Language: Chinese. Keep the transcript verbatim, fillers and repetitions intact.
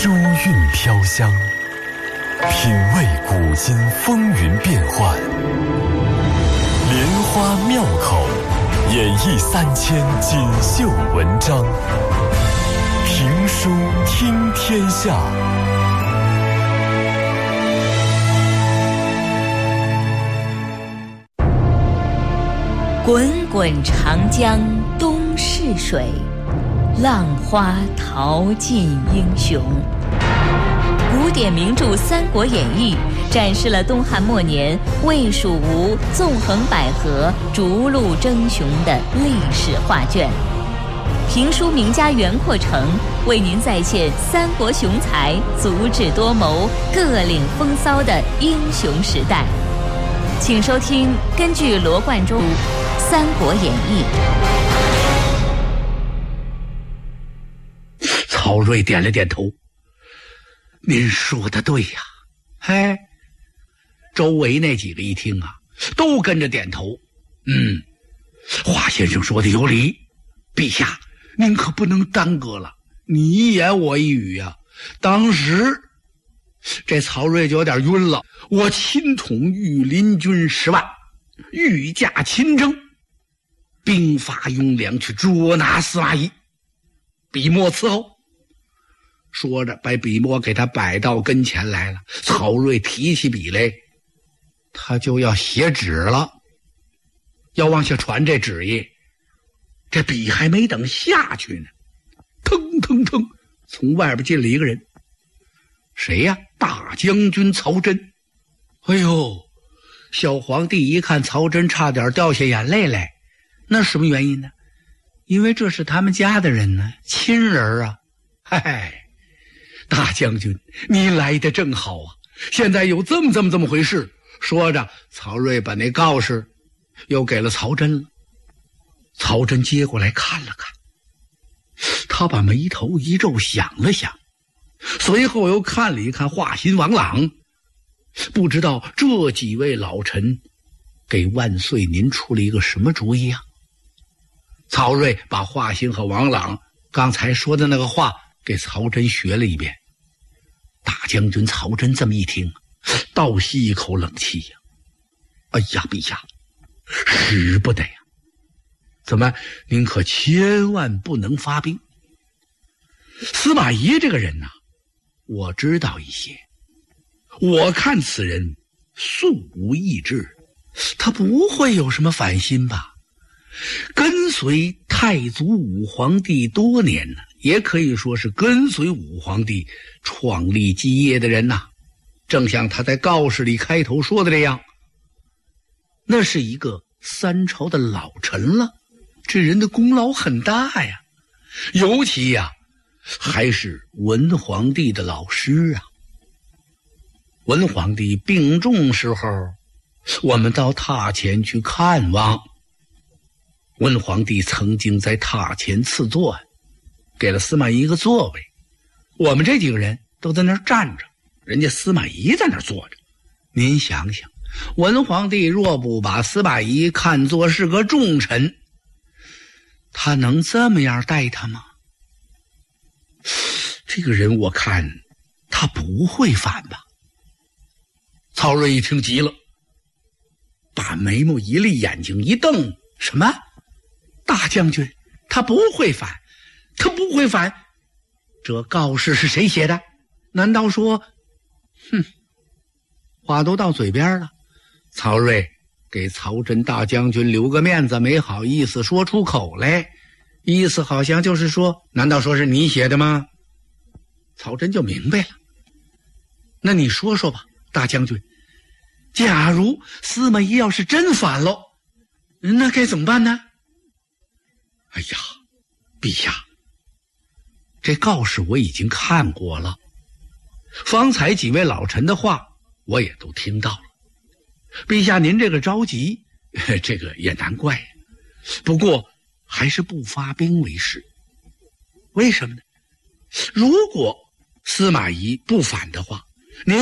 书韵飘香，品味古今风云变幻，莲花妙口，演绎三千锦绣文章，评书听天下。 滚滚长江东逝水，浪花淘尽英雄。古典名著《三国演义》展示了东汉末年魏蜀吴纵横捭阖、逐鹿争雄的历史画卷。评书名家袁阔成为您再现三国雄才足智多谋、各领风骚的英雄时代。请收听根据罗贯中《三国演义》。 曹睿点了点头，您说的对呀。哎，周围那几个一听啊，都跟着点头。嗯，华先生说的有理，陛下您可不能耽搁了，你一言我一语呀、啊。当时这曹睿就有点晕了。我亲统御林军十万，御驾亲征，兵发雍凉去捉拿司马懿，笔墨伺候。说着把笔墨给他摆到跟前来了。曹睿提起笔来，他就要写纸了，要往下传这旨意。这笔还没等下去呢，腾腾腾，从外边进了一个人。谁呀？大将军曹真。哎呦，小皇帝一看曹真，差点掉下眼泪来。那什么原因呢？因为这是他们家的人呢，亲人啊。嗨，大将军你来的正好啊，现在有这么这么这么回事。说着，曹睿把那告示又给了曹真了。曹真接过来看了看，他把眉头一皱，想了想，随后又看了一看华歆、王朗，不知道这几位老臣给万岁您出了一个什么主意啊？曹睿把华歆和王朗刚才说的那个话给曹真学了一遍。大将军曹真这么一听，倒吸一口冷气呀、啊！哎呀，陛下，使不得呀！怎么，您可千万不能发兵。司马懿这个人呐、啊，我知道一些。我看此人素无异志，他不会有什么反心吧？跟随太祖武皇帝多年呢，也可以说是跟随武皇帝创立基业的人呐。正像他在告示里开头说的这样，那是一个三朝的老臣了，这人的功劳很大呀，尤其呀、啊，还是文皇帝的老师啊。文皇帝病重时候，我们到榻前去看望。文皇帝曾经在榻前赐座，给了司马懿一个座位，我们这几个人都在那儿站着，人家司马懿在那儿坐着。您想想，文皇帝若不把司马懿看作是个重臣，他能这么样待他吗？这个人我看他不会反吧。曹睿一听急了，把眉毛一立，眼睛一瞪，什么？大将军他不会反，他不会反，这告示是谁写的？难道说……哼，话都到嘴边了。曹睿给曹真大将军留个面子，没好意思说出口来，意思好像就是说，难道说是你写的吗？曹真就明白了。那你说说吧，大将军，假如司马懿要是真反了，那该怎么办呢？哎呀，陛下，这告示我已经看过了，方才几位老臣的话我也都听到了。陛下您这个着急，这个也难怪，不过还是不发兵为是。为什么呢？如果司马懿不反的话，